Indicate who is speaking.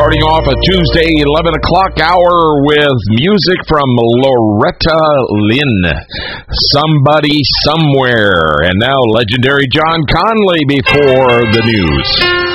Speaker 1: starting off a Tuesday 11 o'clock hour with music from Loretta Lynn, Somebody Somewhere. And now legendary John Conley before the news.